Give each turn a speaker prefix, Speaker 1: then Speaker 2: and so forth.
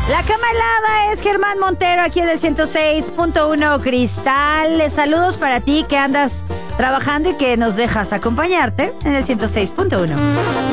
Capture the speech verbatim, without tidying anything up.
Speaker 1: La cama helada es Germán Montero aquí en el ciento seis punto uno Cristal. Saludos para ti que andas trabajando y que nos dejas acompañarte en el ciento seis punto uno.